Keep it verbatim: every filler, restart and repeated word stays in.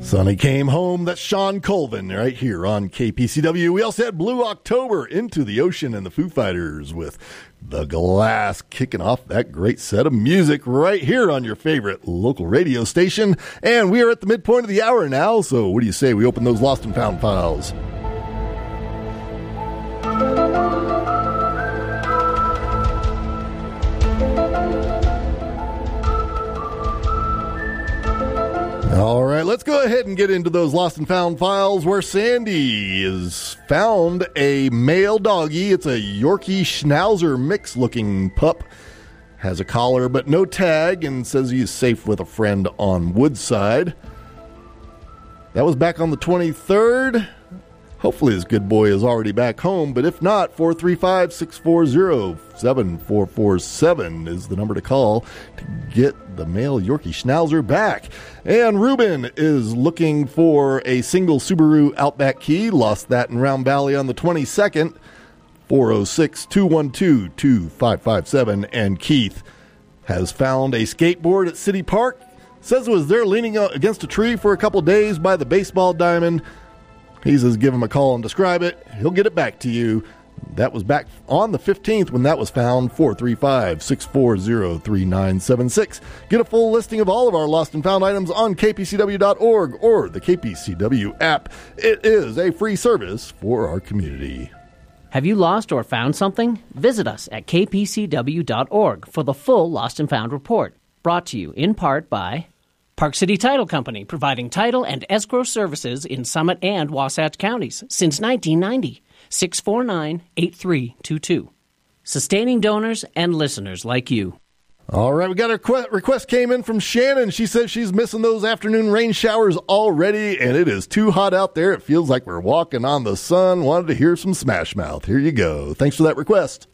Sonny Came Home, that's Sean Colvin right here on K P C W. We also had Blue October, Into the Ocean, and the Foo Fighters with The Glass, kicking off that great set of music right here on your favorite local radio station. And we are at the midpoint of the hour now, so what do you say we open those lost and found files? All right, let's go ahead and get into those lost and found files where Sandy has found a male doggy. It's a Yorkie Schnauzer mix-looking pup. Has a collar but no tag and says he's safe with a friend on Woodside. That was back on the twenty-third. Hopefully this good boy is already back home, but if not, four three five, six four zero, seven four four seven is the number to call to get the male Yorkie Schnauzer back. And Ruben is looking for a single Subaru Outback key. Lost that in Round Valley on the twenty-second. four oh six, two one two, two five five seven. And Keith has found a skateboard at City Park. Says it was there leaning against a tree for a couple days by the baseball diamond. He says give him a call and describe it. He'll get it back to you. That was back on the fifteenth when that was found. four three five, six four zero, three nine seven six. Get a full listing of all of our lost and found items on K P C W dot org or the K P C W app. It is a free service for our community. Have you lost or found something? Visit us at K P C W dot org for the full Lost and Found report. Brought to you in part by Park City Title Company, providing title and escrow services in Summit and Wasatch counties since nineteen ninety. six four nine, eight three two two. Sustaining donors and listeners like you. All right, we got a request, request came in from Shannon. She says she's missing those afternoon rain showers already, and it is too hot out there. It feels like we're walking on the sun. Wanted to hear some Smash Mouth. Here you go. Thanks for that request.